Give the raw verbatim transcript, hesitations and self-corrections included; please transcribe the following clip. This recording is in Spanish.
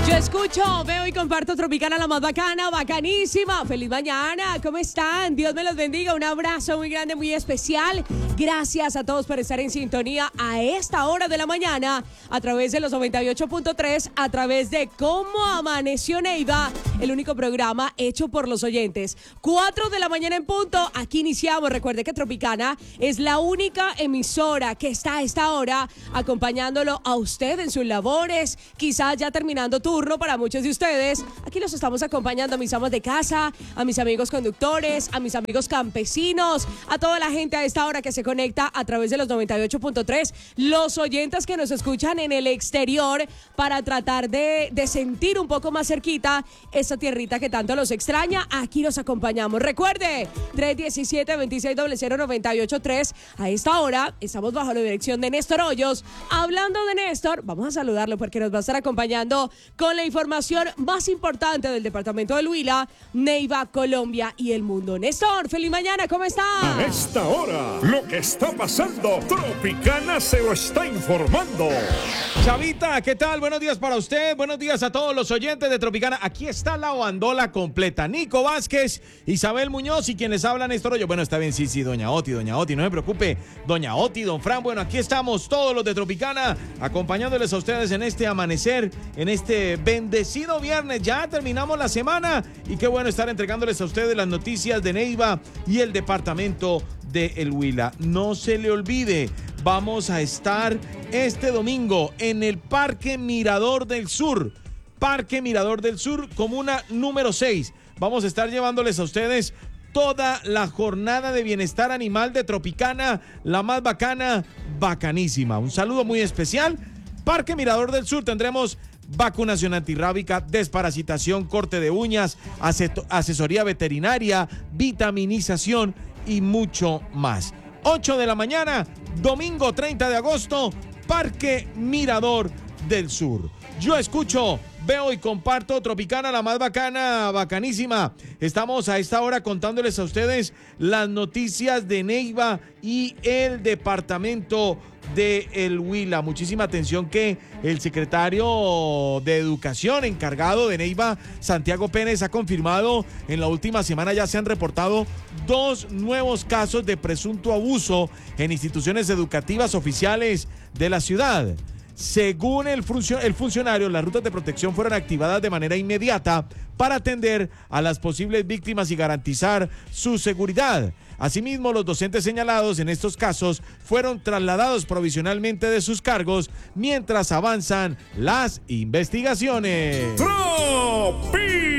Yo escucho, veo y comparto Tropicana, la más bacana, bacanísima. Feliz mañana, ¿cómo están? Dios me los bendiga, un abrazo muy grande, muy especial. Gracias a todos por estar en sintonía a esta hora de la mañana, a través de los noventa y ocho punto tres, a través de Cómo Amaneció Neiva, el único programa hecho por los oyentes. Cuatro de la mañana en punto, aquí iniciamos. Recuerde que Tropicana es la única emisora que está a esta hora acompañándolo a usted en sus labores, quizás ya terminando turno para muchos de ustedes. Aquí los estamos acompañando a mis amos de casa, a mis amigos conductores, a mis amigos campesinos, a toda la gente a esta hora que se conecta a través de los noventa y ocho punto tres, los oyentes que nos escuchan en el exterior para tratar de, de sentir un poco más cerquita esta tierrita que tanto los extraña. Aquí los acompañamos. Recuerde, tres uno siete, dos seis cero cero, nueve ocho tres. A esta hora estamos bajo la dirección de Néstor Hoyos. Hablando de Néstor, vamos a saludarlo porque nos va a estar acompañando con la información más importante del departamento del Huila, Neiva, Colombia y el mundo. Néstor, feliz mañana, ¿cómo está? A esta hora, lo que está pasando, Tropicana se lo está informando. Chavita, ¿qué tal? Buenos días para usted, buenos días a todos los oyentes de Tropicana. Aquí está la bandola completa. Nico Vázquez, Isabel Muñoz y quien les habla, Néstor Hoyos. Bueno, está bien, sí, sí, doña Oti, doña Oti, no se preocupe. Doña Oti, don Fran, bueno, aquí estamos todos los de Tropicana, acompañándoles a ustedes en este amanecer, en este bendecido viernes. Ya terminamos la semana y qué bueno estar entregándoles a ustedes las noticias de Neiva y el departamento de El Huila. No se le olvide, vamos a estar este domingo en el Parque Mirador del Sur. Parque Mirador del Sur, comuna número seis. Vamos a estar llevándoles a ustedes toda la jornada de bienestar animal de Tropicana, la más bacana, bacanísima. Un saludo muy especial. Parque Mirador del Sur, tendremos vacunación antirrábica, desparasitación, corte de uñas, asesoría veterinaria, vitaminización y mucho más. ocho de la mañana, domingo treinta de agosto, Parque Mirador del Sur. Yo escucho, veo y comparto Tropicana, la más bacana, bacanísima. Estamos a esta hora contándoles a ustedes las noticias de Neiva y el departamento de El Huila. Muchísima atención que el secretario de Educación encargado de Neiva, Santiago Pérez, ha confirmado en la última semana ya se han reportado dos nuevos casos de presunto abuso en instituciones educativas oficiales de la ciudad. Según el, funcio- el funcionario, las rutas de protección fueron activadas de manera inmediata para atender a las posibles víctimas y garantizar su seguridad. Asimismo, los docentes señalados en estos casos fueron trasladados provisionalmente de sus cargos mientras avanzan las investigaciones. Tropi